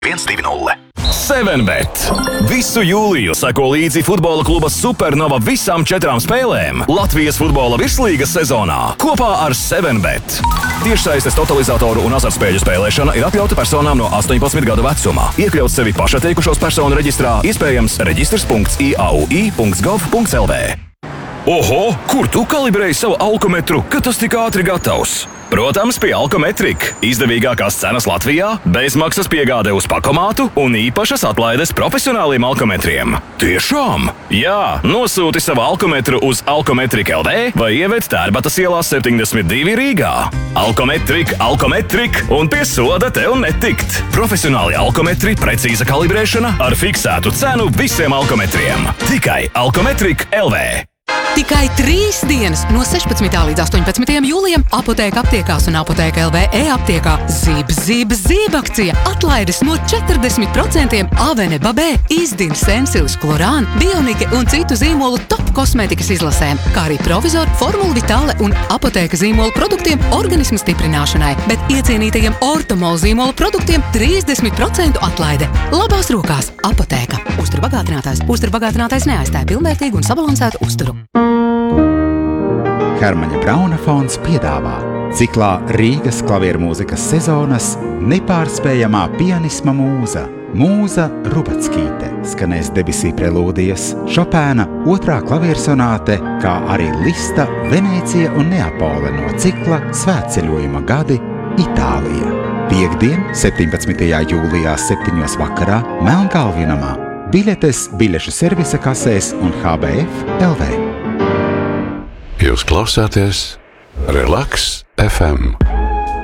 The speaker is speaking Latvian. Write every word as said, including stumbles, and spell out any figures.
viens divi nulle. seven bet. Visu jūliju seko līdzi futbola kluba Supernova visām četrām spēlēm Latvijas futbola virslīgas sezonā kopā ar seven bet. Tiešsaistes totalizatoru un azartspēļu spēlēšana ir atļauta personām no astoņpadsmit gadu vecuma. Iekļaut sevi pašatteikušos personu reģistrā, iespējams reģistrs punkts i a u i punkts gov punkts l v. Oho, kur tu kalibrēji savu alkometru, kad tas tik ātri gatavs? Protams, pie Alkometrika. Izdevīgākās cenas Latvijā, bezmaksas piegāde uz pakomātu un īpašas atlaides profesionāliem alkometriem. Tiešām? Jā, nosūti savu alkometru uz alkometrika punkt l v vai ieved Tērbatas ielā septiņdesmit divi Rīgā. Alkometrik, Alkometrik un pie soda tev netikt. Profesionāli alkometri, precīza kalibrēšana ar fiksētu cenu visiem alkometriem. Tikai Alkometrika punkt l v. Tikai trīs dienas no sešpadsmitā līdz astoņpadsmitajam jūlijam Apotēka aptiekās un Apotēka L V e-aptiekā Zib, zib, zib akcija. Atlaides no četrdesmit procentiem Avene, Babē, Izdin, Sensilis, Klorān, Bionike un citu zīmolu top kosmētikas izlasēm, kā arī Provizor, Formula Vitale un Apotēka zīmolu produktiem organismu stiprināšanai, bet iecienītajiem Ortomol zīmolu produktiem trīsdesmit procentu atlaide. Labās rokās Apotēka. Uzturbagātinātājs. Uzturbagātinātājs neaizstāja pilnvērtīgu un sabalansētu uzturu. Hermaņa Brauna fonds piedāvā ciklā Rīgas klavieru mūzikas sezonas nepārspējamā pianisma mūza Mūza Rubackīte. Skanēs Debesī prelūdijas, Šopēna otrā klaviersonāte, kā arī Lista, Venēcija un Neapole no cikla Svētceļojuma gadi Itālija. Piektdien, septiņpadsmitajā jūlijā septiņos vakarā Melnkalvinamā. Biļetes biļešu servisa kasēs un h b f punkt l v. Jūs klausāties Relaks F M.